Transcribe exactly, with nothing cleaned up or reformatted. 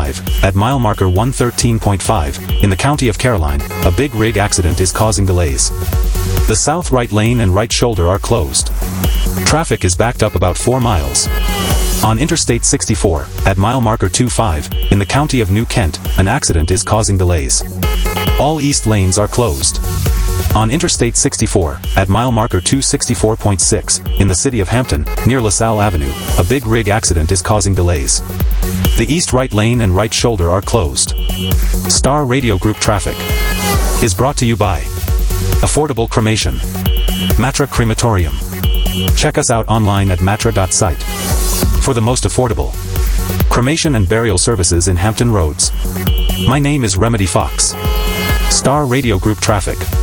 five, at mile marker one thirteen point five, in the county of Caroline, a big rig accident is causing delays. The south right lane and right shoulder are closed. Traffic is backed up about four miles. On Interstate sixty-four, at mile marker twenty-five, in the county of New Kent, an accident is causing delays. All east lanes are closed. On Interstate sixty-four, at mile marker two sixty-four point six, in the city of Hampton, near LaSalle Avenue, a big rig accident is causing delays. The east right lane and right shoulder are closed. Star Radio Group traffic is brought to you by Affordable Cremation, Matra Crematorium. Check us out online at matra dot site for the most affordable cremation and burial services in Hampton Roads. My name is Remedy Fox. Star Radio Group traffic.